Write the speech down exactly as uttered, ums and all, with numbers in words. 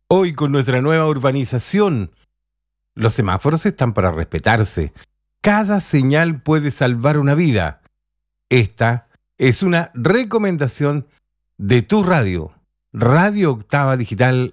Hoy con nuestra nueva urbanización, los semáforos están para respetarse. Cada señal puede salvar una vida. Esta es una recomendación de tu radio, Radio Octava Digital